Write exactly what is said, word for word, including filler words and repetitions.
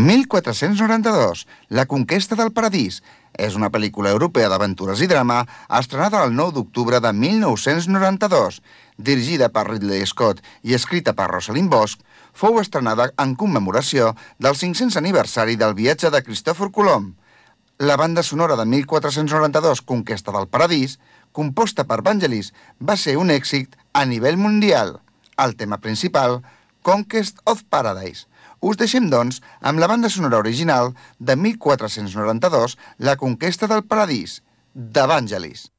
mil quatre-cents noranta-dos, La conquesta del paradís. És una pel·lícula europea d'aventures i drama estrenada el nou d'octubre de mil nou-cents noranta-dos. Dirigida per Ridley Scott i escrita per Rosalind Bosch, fou estrenada en commemoració del cinc-cents aniversari del viatge de Cristòfor Colom. La banda sonora de mil quatre-cents noranta-dos, Conquesta del paradís, composta per Vangelis, va ser un èxit a nivell mundial. El tema principal, Conquest of Paradise. Us deixem, doncs, amb la banda sonora original de mil quatre-cents noranta-dos, La conquesta del paradís, de Vangelis.